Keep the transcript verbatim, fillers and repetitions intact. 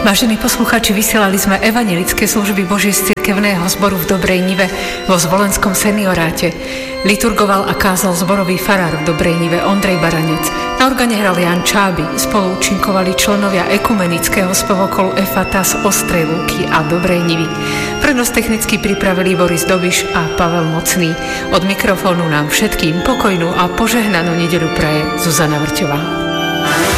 Vážení poslucháči, vysielali sme evanjelické služby Božie z cirkevného zboru v Dobrej Nive vo Zvolenskom senioráte. Liturgoval a kázal zborový farár v Dobrej Nive Ondrej Baranec. Na organe hral Jan Čáby, spolu účinkovali členovia ekumenického spevokolu Efata z Ostrej Lúky a Dobrej Nivy. Prenos technicky pripravili Boris Dobiš a Pavel Mocný. Od mikrofónu nám všetkým pokojnú a požehnanú nedeľu praje Zuzana Vrťová.